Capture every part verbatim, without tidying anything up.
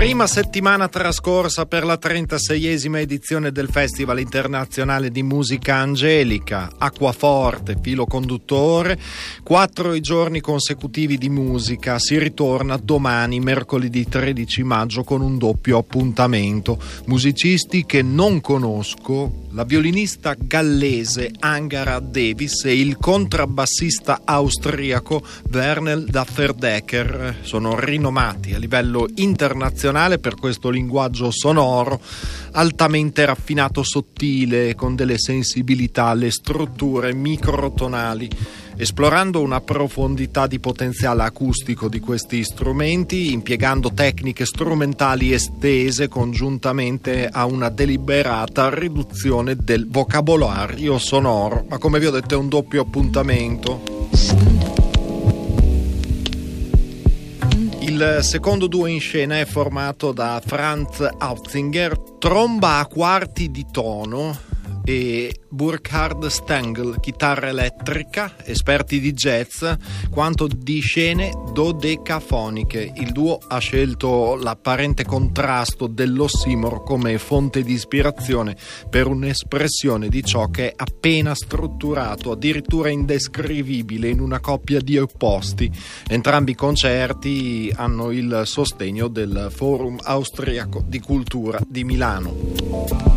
Prima settimana trascorsa per la trentaseiesima edizione del Festival Internazionale di Musica Angelica, acquaforte, filo conduttore, quattro i giorni consecutivi di musica. Si ritorna domani, mercoledì tredici maggio, con un doppio appuntamento. Musicisti che non conosco, la violinista gallese Angara Davis e il contrabbassista austriaco Werner Dafferdecker sono rinomati a livello internazionale per questo linguaggio sonoro altamente raffinato, sottile, con delle sensibilità alle strutture microtonali, esplorando una profondità di potenziale acustico di questi strumenti, impiegando tecniche strumentali estese congiuntamente a una deliberata riduzione del vocabolario sonoro. Ma come vi ho detto, è un doppio appuntamento. Il secondo duo in scena è formato da Franz Hautzinger, tromba a quarti di tono, e Burkhard Stengel, chitarra elettrica, esperti di jazz quanto di scene dodecafoniche. Il duo ha scelto l'apparente contrasto dell'ossimoro come fonte di ispirazione per un'espressione di ciò che è appena strutturato, addirittura indescrivibile, in una coppia di opposti. Entrambi i concerti hanno il sostegno del Forum Austriaco di Cultura di Milano.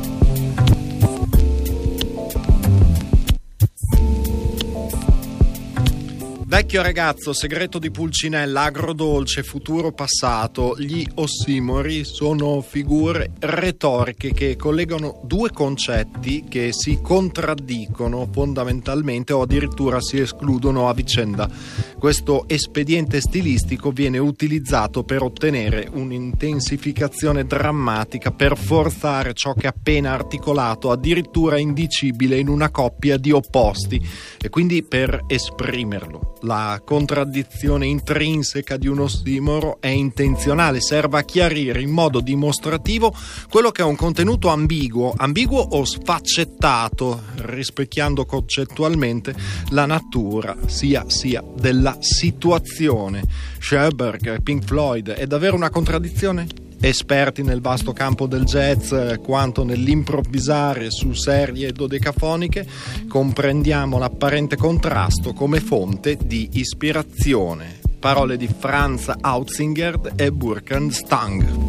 Vecchio ragazzo, segreto di Pulcinella, agrodolce, futuro passato. Gli ossimori sono figure retoriche che collegano due concetti che si contraddicono fondamentalmente o addirittura si escludono a vicenda. Questo espediente stilistico viene utilizzato per ottenere un'intensificazione drammatica, per forzare ciò che è appena articolato, addirittura indicibile in una coppia di opposti, e quindi per esprimerlo. La contraddizione intrinseca di un ossimoro è intenzionale, serve a chiarire in modo dimostrativo quello che è un contenuto ambiguo, ambiguo o sfaccettato, rispecchiando concettualmente la natura sia sia della situazione. Schoenberg, Pink Floyd, è davvero una contraddizione? Esperti nel vasto campo del jazz quanto nell'improvvisare su serie dodecafoniche, comprendiamo l'apparente contrasto come fonte di ispirazione. Parole di Franz Hautzinger e Burkhard Stang.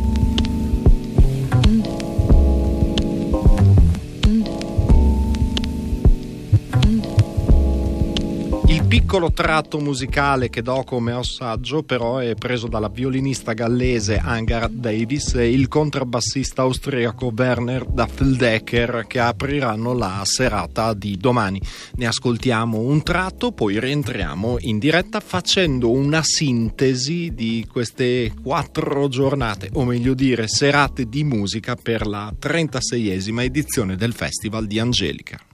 Il piccolo tratto musicale che do come assaggio però è preso dalla violinista gallese Angara Davis e il contrabbassista austriaco Werner Daffeldecker, che apriranno la serata di domani. Ne ascoltiamo un tratto, poi rientriamo in diretta facendo una sintesi di queste quattro giornate, o meglio dire serate di musica per la trentaseiesima edizione del Festival di Angelica.